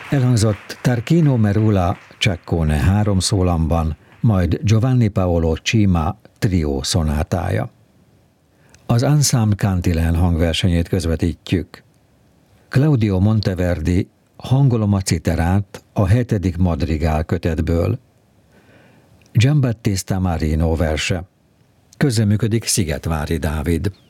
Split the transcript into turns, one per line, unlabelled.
Elhangzott Tarquino Merula Ceccone 3 szólamban, majd Giovanni Paolo Cima trio szonátája. Az Ensemble Cantilene hangversenyét közvetítjük. Claudio Monteverdi Hangolom a citerát a 7. madrigál kötetből. Giambattista Marino verse. Közreműködik Szigetvári Dávid.